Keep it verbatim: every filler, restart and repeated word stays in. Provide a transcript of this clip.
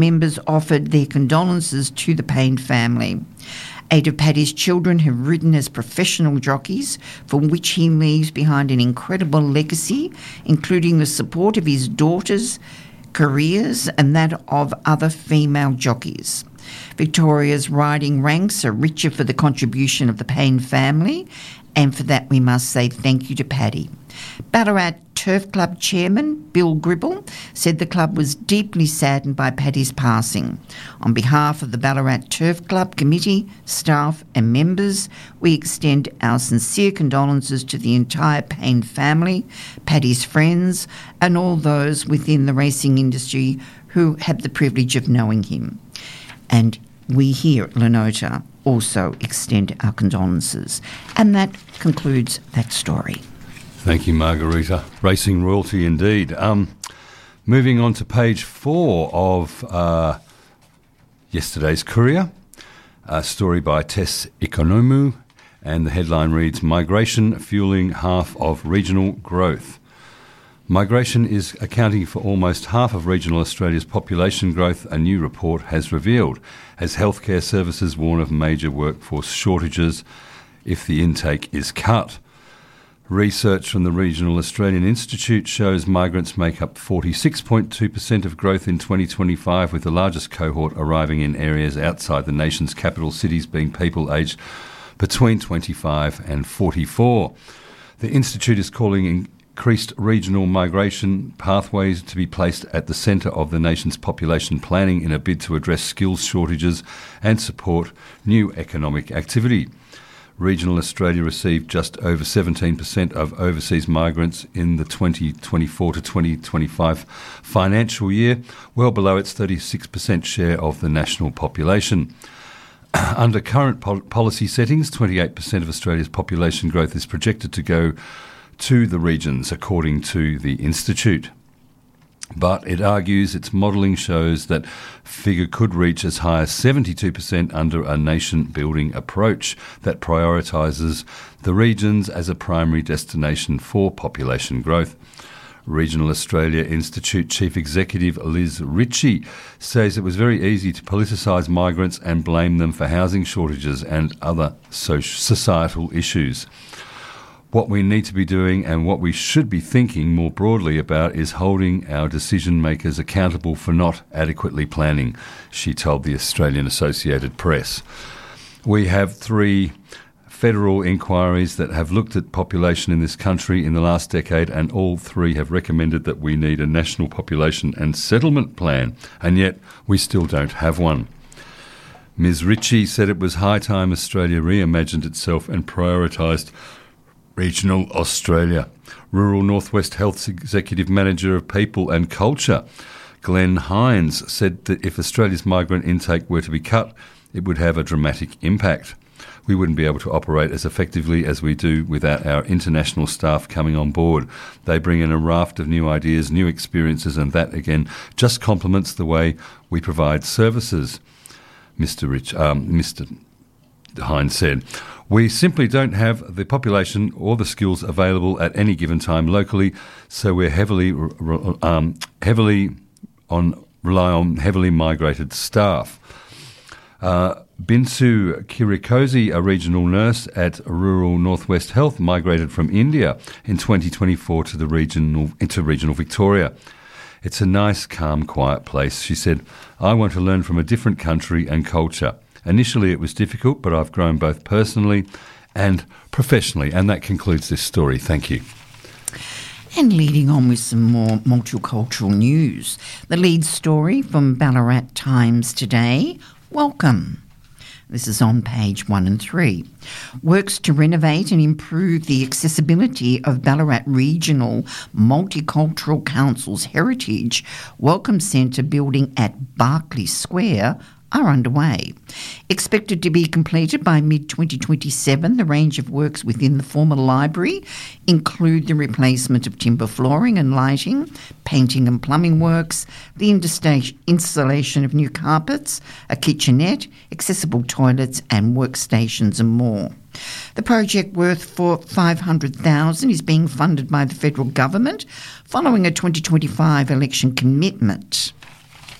Members offered their condolences to the Payne family. Eight of Paddy's children have ridden as professional jockeys, from which he leaves behind an incredible legacy, including the support of his daughters' careers and that of other female jockeys. Victoria's riding ranks are richer for the contribution of the Payne family, and for that we must say thank you to Paddy. Ballarat Turf Club chairman Bill Gribble said the club was deeply saddened by Paddy's passing. On behalf of the Ballarat Turf Club committee, staff and members, we extend our sincere condolences to the entire Payne family, Paddy's friends and all those within the racing industry who had the privilege of knowing him. And we here at Lenota also extend our condolences. And that concludes that story. Thank you, Margarita. Racing royalty indeed. Um, moving on to page four of uh, yesterday's Courier, a story by Tess Economou, and the headline reads, Migration Fueling Half of Regional Growth. Migration is accounting for almost half of regional Australia's population growth, a new report has revealed, as healthcare services warn of major workforce shortages if the intake is cut. Research from the Regional Australian Institute shows migrants make up forty-six point two percent of growth in twenty twenty-five, with the largest cohort arriving in areas outside the nation's capital cities being people aged between twenty-five and forty-four. The Institute is calling increased regional migration pathways to be placed at the centre of the nation's population planning in a bid to address skills shortages and support new economic activity. Regional Australia received just over seventeen percent of overseas migrants in the twenty twenty-four to twenty twenty-five financial year, well below its thirty-six percent share of the national population. Under current pol- policy settings, twenty-eight percent of Australia's population growth is projected to go to the regions, according to the Institute. But it argues its modelling shows that figure could reach as high as seventy-two percent under a nation-building approach that prioritises the regions as a primary destination for population growth. Regional Australia Institute Chief Executive Liz Ritchie says it was very easy to politicise migrants and blame them for housing shortages and other social, societal issues. What we need to be doing and what we should be thinking more broadly about is holding our decision makers accountable for not adequately planning, she told the Australian Associated Press. We have three federal inquiries that have looked at population in this country in the last decade, and all three have recommended that we need a national population and settlement plan, and yet we still don't have one. Miz Ritchie said it was high time Australia reimagined itself and prioritised Regional Australia. Rural Northwest Health's Executive Manager of People and Culture, Glenn Hines, said that if Australia's migrant intake were to be cut, it would have a dramatic impact. We wouldn't be able to operate as effectively as we do without our international staff coming on board. They bring in a raft of new ideas, new experiences, and that, again, just complements the way we provide services, Mister Rich, um, Mister Hines said. We simply don't have the population or the skills available at any given time locally, so we're heavily um, heavily on rely on heavily migrated staff. Uh, Binsu Kirikosi, a regional nurse at Rural Northwest Health, migrated from India in twenty twenty-four to the regional into regional Victoria. It's a nice, calm, quiet place, she said. I want to learn from a different country and culture. Initially it was difficult, but I've grown both personally and professionally. And that concludes this story. Thank you. And leading on with some more multicultural news, the lead story from Ballarat Times today, welcome. This is on page one and three. Works to renovate and improve the accessibility of Ballarat Regional Multicultural Council's Heritage Welcome Centre building at Barclay Square are underway. Expected to be completed by mid twenty twenty-seven, the range of works within the former library include the replacement of timber flooring and lighting, painting and plumbing works, the installation of new carpets, a kitchenette, accessible toilets and workstations and more. The project, worth for five hundred thousand dollars, is being funded by the federal government following a twenty twenty-five election commitment.